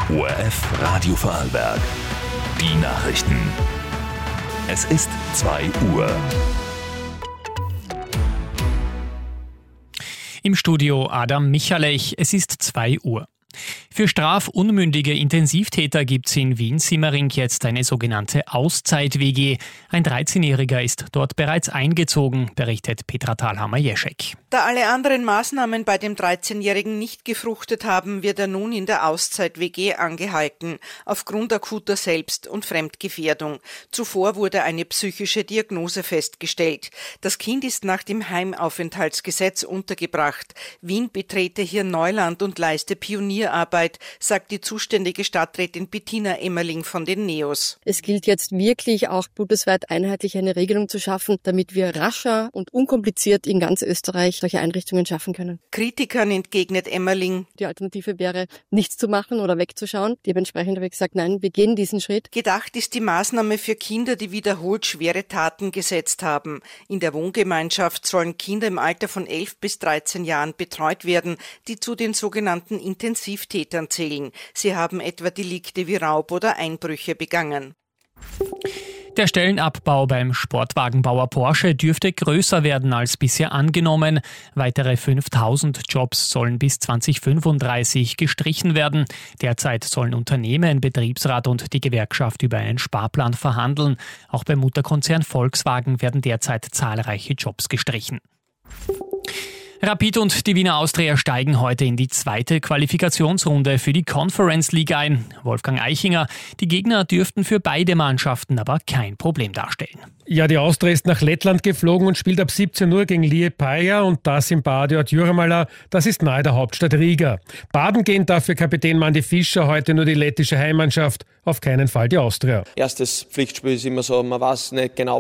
ORF Radio Vorarlberg. Die Nachrichten. Es ist 2 Uhr. Im Studio Adam Michalech, es ist 2 Uhr. Für strafunmündige Intensivtäter gibt's in Wien-Simmering jetzt eine sogenannte Auszeit-WG. Ein 13-Jähriger ist dort bereits eingezogen, berichtet Petra Thalhammer-Jeschek. Da alle anderen Maßnahmen bei dem 13-Jährigen nicht gefruchtet haben, wird er nun in der Auszeit-WG angehalten, aufgrund akuter Selbst- und Fremdgefährdung. Zuvor wurde eine psychische Diagnose festgestellt. Das Kind ist nach dem Heimaufenthaltsgesetz untergebracht. Wien betrete hier Neuland und leiste Pionierarbeit, sagt die zuständige Stadträtin Bettina Emmerling von den NEOS. Es gilt jetzt wirklich auch bundesweit einheitlich eine Regelung zu schaffen, damit wir rascher und unkompliziert in ganz Österreich solche Einrichtungen schaffen können. Kritikern entgegnet Emmerling: Die Alternative wäre, nichts zu machen oder wegzuschauen. Dementsprechend habe ich gesagt, nein, wir gehen diesen Schritt. Gedacht ist die Maßnahme für Kinder, die wiederholt schwere Taten gesetzt haben. In der Wohngemeinschaft sollen Kinder im Alter von 11 bis 13 Jahren betreut werden, die zu den sogenannten Intensivtätern zählen. Sie haben etwa Delikte wie Raub oder Einbrüche begangen. Der Stellenabbau beim Sportwagenbauer Porsche dürfte größer werden als bisher angenommen. Weitere 5000 Jobs sollen bis 2035 gestrichen werden. Derzeit sollen Unternehmen, Betriebsrat und die Gewerkschaft über einen Sparplan verhandeln. Auch beim Mutterkonzern Volkswagen werden derzeit zahlreiche Jobs gestrichen. Rapid und die Wiener Austria steigen heute in die zweite Qualifikationsrunde für die Conference League ein. Wolfgang Eichinger: Die Gegner dürften für beide Mannschaften aber kein Problem darstellen. Ja, die Austria ist nach Lettland geflogen und spielt ab 17 Uhr gegen Liepaja und das im Badiort Jurmala. Das ist nahe der Hauptstadt Riga. Baden gehen dafür Kapitän Mandy Fischer, heute nur die lettische Heimmannschaft, auf keinen Fall die Austria. Erstes Pflichtspiel ist immer so, man weiß nicht genau,